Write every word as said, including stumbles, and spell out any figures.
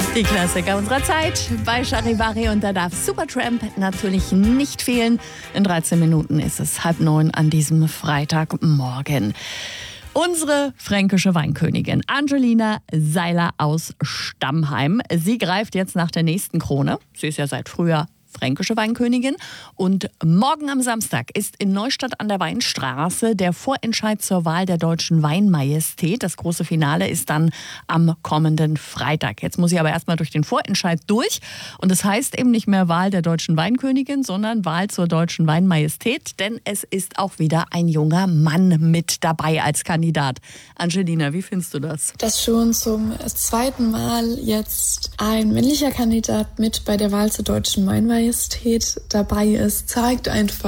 Die Klassiker unserer Zeit bei Charivari und da darf Supertramp natürlich nicht fehlen. In dreizehn Minuten ist es halb neun an diesem Freitagmorgen. Unsere fränkische Weinkönigin Angelina Seiler aus Stammheim. Sie greift jetzt nach der nächsten Krone. Sie ist ja seit Frühjahr fränkische Weinkönigin. Und morgen am Samstag ist in Neustadt an der Weinstraße der Vorentscheid zur Wahl der deutschen Weinmajestät. Das große Finale ist dann am kommenden Freitag. Jetzt muss ich aber erstmal durch den Vorentscheid durch. Und das heißt eben nicht mehr Wahl der deutschen Weinkönigin, sondern Wahl zur deutschen Weinmajestät. Denn es ist auch wieder ein junger Mann mit dabei als Kandidat. Angelina, wie findest du das? Dass schon zum zweiten Mal jetzt ein männlicher Kandidat mit bei der Wahl zur deutschen Weinmajestät dabei ist, zeigt einfach,